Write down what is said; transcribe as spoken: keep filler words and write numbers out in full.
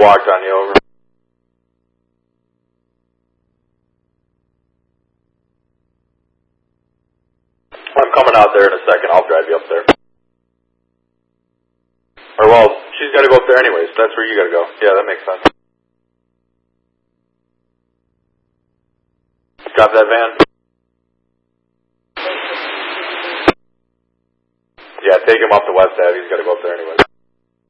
walked on you, over. I'm coming out there in a second. I'll drive you up there. Or, well, she's got to go up there anyways. That's where you got to go. Yeah, that makes sense. Got that van? Yeah, take him up to West Ave. He's got to go up there anyways.